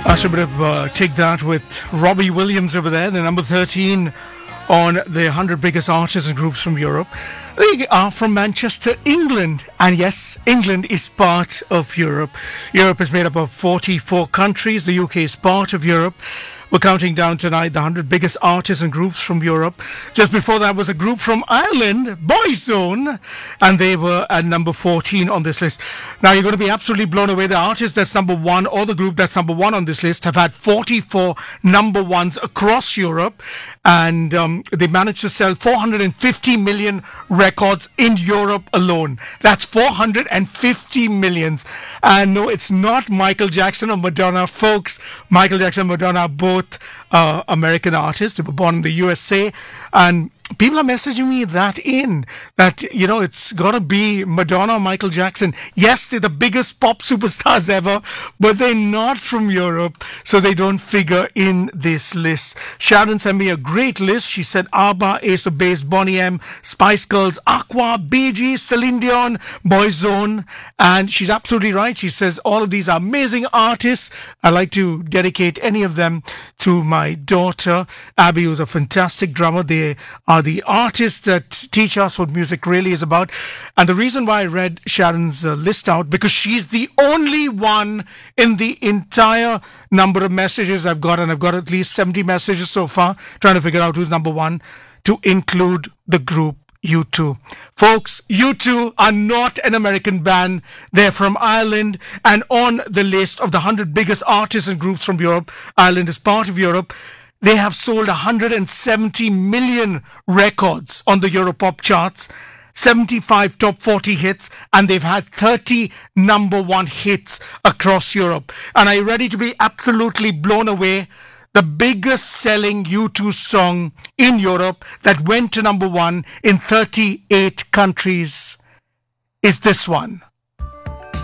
I should take that with Robbie Williams over there, the number 13 on the 100 biggest artists and groups from Europe. They are from Manchester, England. And yes, England is part of Europe. Europe is made up of 44 countries. The UK is part of Europe. We're counting down tonight the 100 biggest artists and groups from Europe. Just before that was a group from Ireland, Boyzone, and they were at number 14 on this list. Now you're going to be absolutely blown away. The artist that's number one or the group that's number one on this list have had 44 number ones across Europe, and they managed to sell 450 million records in Europe alone. That's 450 millions. And no, it's not Michael Jackson or Madonna, folks. Michael Jackson and Madonna are both American artists. They were born in the USA, and people are messaging me that it's got to be Madonna or Michael Jackson. Yes, they're the biggest pop superstars ever, but they're not from Europe, so they don't figure in this list. Sharon sent me a great list. She said ABBA, Ace of Base, Boney M, Spice Girls, Aqua, Bee Gees, Celine Dion, Boyzone, and she's absolutely right. She says all of these are amazing artists. I like to dedicate any of them to my daughter Abby, who's a fantastic drummer. They are the artists that teach us what music really is about. And the reason why I read Sharon's list out, because she's the only one in the entire number of messages I've got, and I've got at least 70 messages so far, trying to figure out who's number one, to include the group U2. Folks, U2 are not an American band. They're from Ireland, and on the list of the 100 biggest artists and groups from Europe, Ireland is part of Europe. They have sold 170 million records on the Europop charts, 75 top 40 hits, and they've had 30 number one hits across Europe. And are you ready to be absolutely blown away? The biggest selling U2 song in Europe that went to number one in 38 countries is this one.